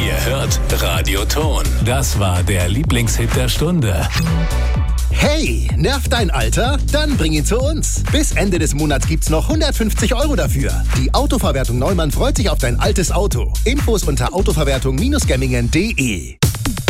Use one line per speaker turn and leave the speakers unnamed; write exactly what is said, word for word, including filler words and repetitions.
Ihr hört Radio Ton. Das war der Lieblingshit der Stunde.
Hey, nervt dein Alter? Dann bring ihn zu uns. Bis Ende des Monats gibt's noch hundertfünfzig Euro dafür. Die Autoverwertung Neumann freut sich auf dein altes Auto. Infos unter autoverwertung Bindestrich gemmingen punkt de.